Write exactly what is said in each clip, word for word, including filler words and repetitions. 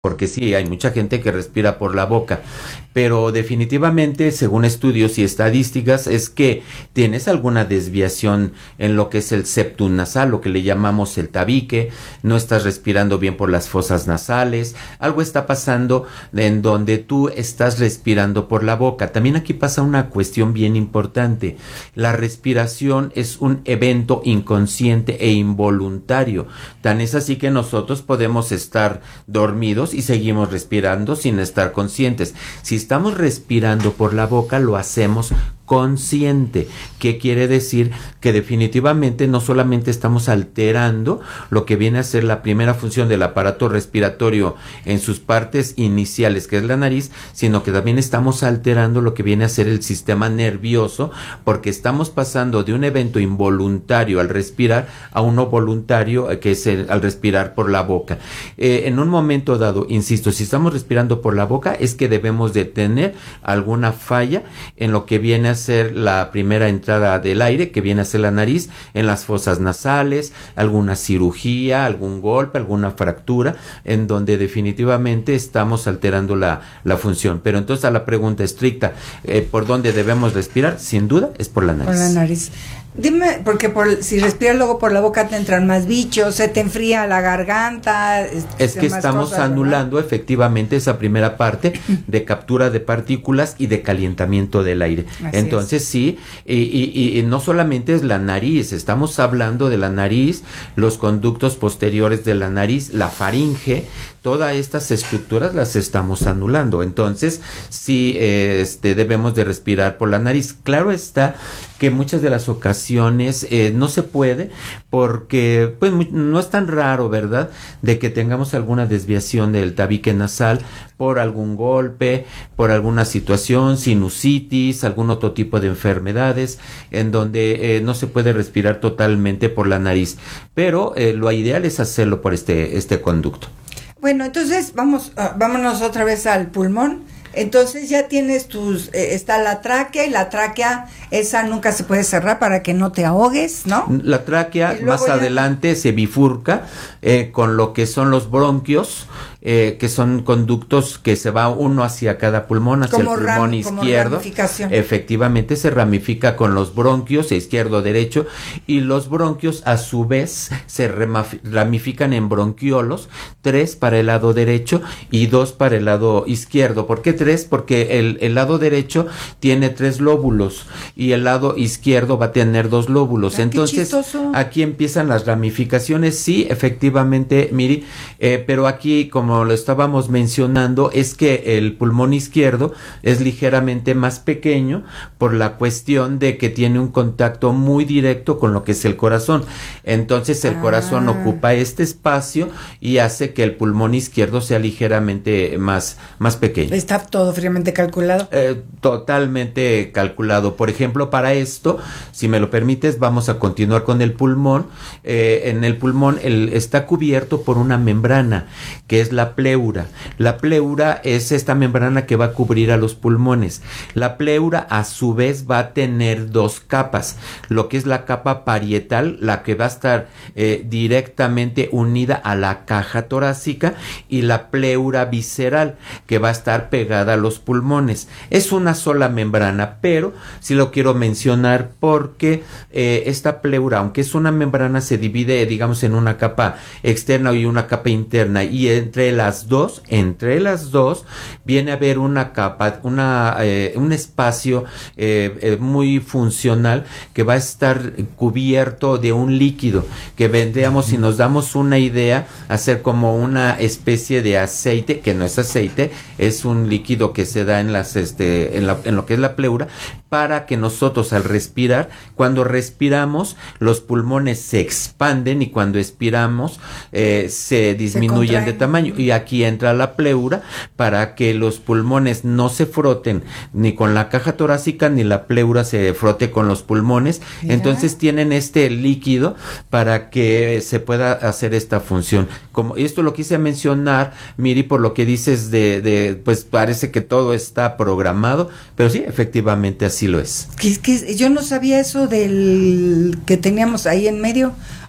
porque sí, hay mucha gente que respira por la boca, pero definitivamente, según estudios y estadísticas, es que tienes alguna desviación en lo que es el septum nasal, lo que le llamamos el tabique, no estás respirando bien por las fosas nasales, algo está pasando en donde tú estás respirando por la boca. También aquí pasa una cuestión bien importante. La respiración es un evento inconsciente e involuntario. Tan es así que nosotros podemos estar dormidos y seguimos respirando sin estar conscientes. Si estamos respirando por la boca, lo hacemos consciente. ¿Qué quiere decir? Que definitivamente no solamente estamos alterando lo que viene a ser la primera función del aparato respiratorio en sus partes iniciales, que es la nariz, sino que también estamos alterando lo que viene a ser el sistema nervioso, porque estamos pasando de un evento involuntario al respirar a uno voluntario, que es el, al respirar por la boca. Eh, en un momento dado, insisto, si estamos respirando por la boca, es que debemos de tener alguna falla en lo que viene a ser la primera entrada del aire, que viene a ser la nariz, en las fosas nasales, alguna cirugía, algún golpe, alguna fractura, en donde definitivamente estamos alterando la, la función. Pero entonces, a la pregunta estricta, eh, ¿por dónde debemos respirar? Sin duda es por la nariz. Por la nariz. Dime, porque por, si respiras luego por la boca te entran más bichos, se te enfría la garganta. Es que estamos cosas, anulando, ¿verdad?, efectivamente esa primera parte de captura de partículas y de calentamiento del aire. Así Entonces es. sí, y, y, y no solamente es la nariz, estamos hablando de la nariz, los conductos posteriores de la nariz, la faringe, todas estas estructuras las estamos anulando. Entonces sí, eh, este, debemos de respirar por la nariz. Claro está que muchas de las ocasiones eh, no se puede, porque pues no es tan raro, ¿verdad?, de que tengamos alguna desviación del tabique nasal por algún golpe, por alguna situación, sinusitis, algún otro tipo de enfermedades, en donde eh, no se puede respirar totalmente por la nariz, pero eh, lo ideal es hacerlo por este, este conducto. Bueno, entonces vamos, uh, vámonos otra vez al pulmón. Entonces ya tienes tus, eh, está la tráquea, y la tráquea, esa nunca se puede cerrar para que no te ahogues, ¿no? La tráquea más ya adelante se bifurca eh, con lo que son los bronquios, eh, que son conductos que se va uno hacia cada pulmón, hacia como el pulmón ram, izquierdo. Efectivamente se ramifica con los bronquios, izquierdo, derecho, y los bronquios a su vez se ramifican en bronquiolos, tres para el lado derecho y dos para el lado izquierdo. ¿Por qué tres? Porque el, el lado derecho tiene tres lóbulos y el lado izquierdo va a tener dos lóbulos. Ay, entonces aquí empiezan las ramificaciones, sí, efectivamente, Miri, eh, pero aquí, como lo estábamos mencionando, es que el pulmón izquierdo es ligeramente más pequeño por la cuestión de que tiene un contacto muy directo con lo que es el corazón. Entonces el ah. corazón ocupa este espacio y hace que el pulmón izquierdo sea ligeramente más, más pequeño. Está todo fríamente calculado. Eh, totalmente calculado. Por ejemplo, para esto, si me lo permites, vamos a continuar con el pulmón. Eh, en el pulmón el, está cubierto por una membrana, que es la pleura. La pleura es esta membrana que va a cubrir a los pulmones. La pleura, a su vez, va a tener dos capas. Lo que es la capa parietal, la que va a estar eh, directamente unida a la caja torácica, y la pleura visceral, que va a estar pegada a los pulmones. Es una sola membrana, pero sí lo quiero mencionar porque eh, esta pleura, aunque es una membrana, se divide, digamos, en una capa externa y una capa interna, y entre las dos, entre las dos, viene a haber una capa, una, eh, un espacio eh, eh, muy funcional que va a estar cubierto de un líquido que vendríamos, si nos damos una idea, a ser como una especie de aceite, que no es aceite, es un líquido que se da en las este en, la, en lo que es la pleura, para que nosotros al respirar, cuando respiramos, los pulmones se expanden, y cuando expiramos eh, se disminuyen de tamaño, y aquí entra la pleura para que los pulmones no se froten ni con la caja torácica, ni la pleura se frote con los pulmones. Mira. Entonces tienen este líquido para que se pueda hacer esta función. Como esto lo quise mencionar, Miri, por lo que dices de, de pues parece que todo está programado, pero sí, efectivamente así lo es. ¿Qué, qué, yo no sabía eso del que teníamos ahí en medio.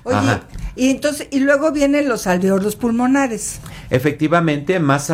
Oye, Ajá. y entonces, y luego vienen los alveolos pulmonares. Efectivamente, más